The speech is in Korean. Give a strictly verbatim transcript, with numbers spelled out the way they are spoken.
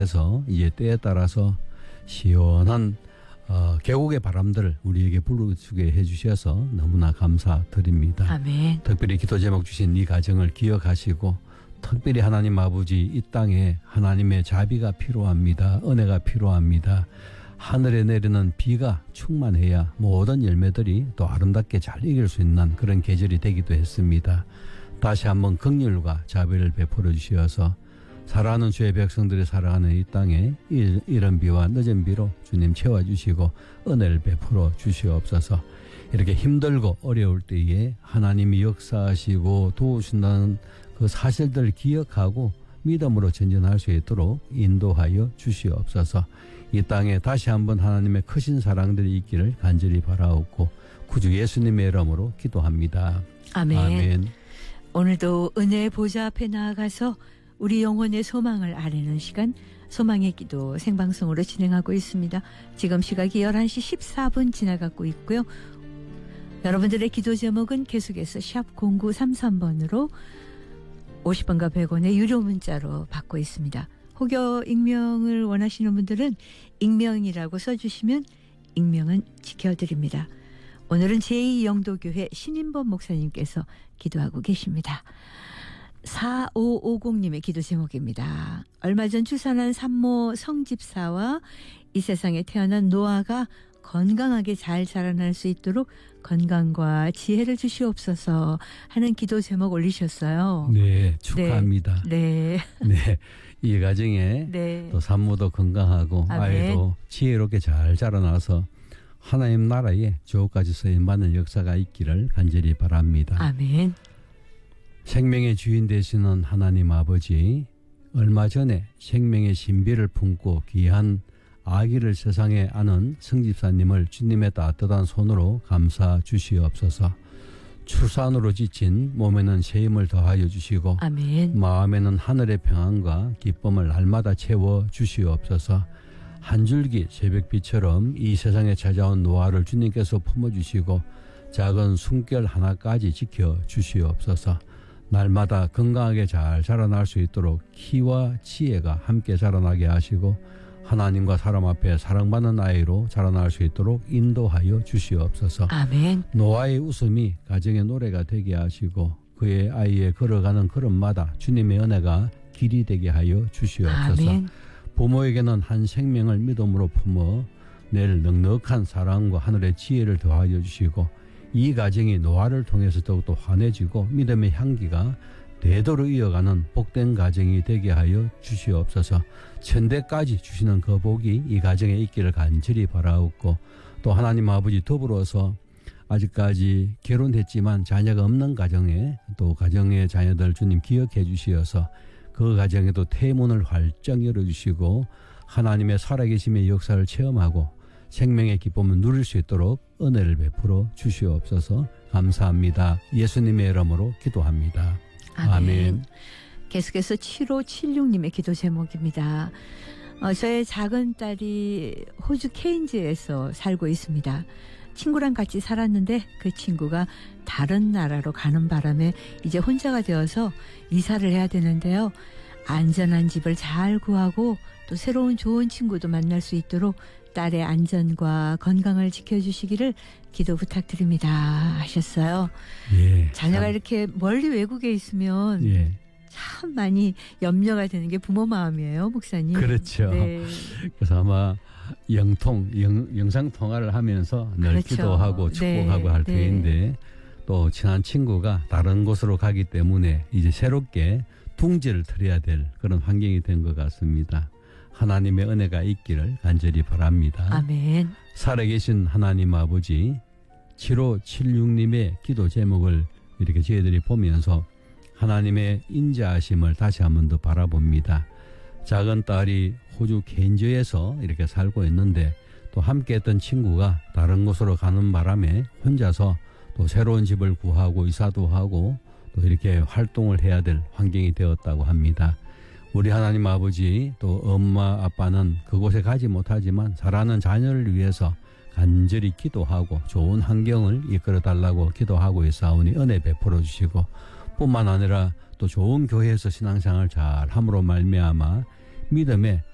그래서 이제 때에 따라서 시원한 어, 계곡의 바람들을 우리에게 불어주게 해주셔서 너무나 감사드립니다. 아멘. 특별히 기도 제목 주신 이 가정을 기억하시고 특별히 하나님 아버지 이 땅에 하나님의 자비가 필요합니다. 은혜가 필요합니다. 하늘에 내리는 비가 충만해야 모든 열매들이 또 아름답게 잘 익을 수 있는 그런 계절이 되기도 했습니다. 다시 한번 긍휼과 자비를 베풀어 주시어서 살아가는 주의 백성들이 살아가는 이 땅에 이른 비와 늦은 비로 주님 채워주시고 은혜를 베풀어 주시옵소서. 이렇게 힘들고 어려울 때에 하나님이 역사하시고 도우신다는 그 사실들을 기억하고 믿음으로 전진할 수 있도록 인도하여 주시옵소서. 이 땅에 다시 한번 하나님의 크신 사랑들이 있기를 간절히 바라옵고 구주 예수님의 이름으로 기도합니다. 아멘. 아멘. 오늘도 은혜의 보좌 앞에 나아가서 우리 영혼의 소망을 아뢰는 시간 소망의 기도 생방송으로 진행하고 있습니다. 지금 시각이 열한 시 십사 분 지나가고 있고요. 여러분들의 기도 제목은 계속해서 샵 공구삼삼 번으로 오십 원과 백 원의 유료 문자로 받고 있습니다. 혹여 익명을 원하시는 분들은 익명이라고 써주시면 익명은 지켜드립니다. 오늘은 제이 영도교회 신인범 목사님께서 기도하고 계십니다. 사오오공님의 기도 제목입니다. 얼마 전 출산한 산모 성집사와 이 세상에 태어난 노아가 건강하게 잘 자라날 수 있도록 건강과 지혜를 주시옵소서 하는 기도 제목 올리셨어요. 네, 축하합니다. 네. 네. 이 가정에 네. 또 산모도 건강하고 아멘. 아이도 지혜롭게 잘 자라나서 하나님 나라에 주옥까지 쓰임받는 역사가 있기를 간절히 바랍니다. 아멘. 생명의 주인 되시는 하나님 아버지, 얼마 전에 생명의 신비를 품고 귀한 아기를 세상에 아는 성집사님을 주님의 따뜻한 손으로 감싸 주시옵소서. 출산으로 지친 몸에는 새 힘을 더하여 주시고 아멘. 마음에는 하늘의 평안과 기쁨을 날마다 채워 주시옵소서. 한 줄기 새벽비처럼 이 세상에 찾아온 노아를 주님께서 품어주시고 작은 숨결 하나까지 지켜 주시옵소서. 날마다 건강하게 잘 자라날 수 있도록 키와 지혜가 함께 자라나게 하시고 하나님과 사람 앞에 사랑받는 아이로 자라날 수 있도록 인도하여 주시옵소서. 아멘. 노아의 웃음이 가정의 노래가 되게 하시고 그의 아이의 걸어가는 걸음마다 주님의 은혜가 길이 되게 하여 주시옵소서. 아멘. 부모에게는 한 생명을 믿음으로 품어 낼 넉넉한 사랑과 하늘의 지혜를 더하여 주시고 이 가정이 노아를 통해서 더욱더 환해지고 믿음의 향기가 대도로 이어가는 복된 가정이 되게 하여 주시옵소서. 천대까지 주시는 그 복이 이 가정에 있기를 간절히 바라옵고 또 하나님 아버지 더불어서 아직까지 결혼했지만 자녀가 없는 가정에 또 가정의 자녀들 주님 기억해 주시어서 그 가정에도 태문을 활짝 열어주시고 하나님의 살아계심의 역사를 체험하고 생명의 기쁨을 누릴 수 있도록 은혜를 베풀어 주시옵소서. 감사합니다. 예수님의 이름으로 기도합니다. 아멘. 아멘. 계속해서 칠오칠육님의 기도 제목입니다. 어, 저의 작은 딸이 호주 케인즈에서 살고 있습니다. 친구랑 같이 살았는데 그 친구가 다른 나라로 가는 바람에 이제 혼자가 되어서 이사를 해야 되는데요. 안전한 집을 잘 구하고 또 새로운 좋은 친구도 만날 수 있도록 딸의 안전과 건강을 지켜주시기를 기도 부탁드립니다 하셨어요. 예, 자녀가 참. 이렇게 멀리 외국에 있으면 예. 참 많이 염려가 되는 게 부모 마음이에요, 목사님. 그렇죠. 네. 그래서 아마 영통, 영, 영상통화를 하면서 늘 그렇죠. 기도하고 축복하고 네, 할 네. 때인데 또 친한 친구가 다른 곳으로 가기 때문에 이제 새롭게 둥지를 틀어야 될 그런 환경이 된 것 같습니다. 하나님의 은혜가 있기를 간절히 바랍니다. 아멘. 살아계신 하나님 아버지, 칠오칠육님의 기도 제목을 이렇게 저희들이 보면서 하나님의 인자하심을 다시 한 번 더 바라봅니다. 작은 딸이 호주 켄즈에서 이렇게 살고 있는데 또 함께 했던 친구가 다른 곳으로 가는 바람에 혼자서 또 새로운 집을 구하고 이사도 하고 또 이렇게 활동을 해야 될 환경이 되었다고 합니다. 우리 하나님 아버지 또 엄마 아빠는 그곳에 가지 못하지만 사랑하는 자녀를 위해서 간절히 기도하고 좋은 환경을 이끌어 달라고 기도하고 있사오니 은혜 베풀어 주시고 뿐만 아니라 또 좋은 교회에서 신앙생활 잘 함으로 말미암아 믿음의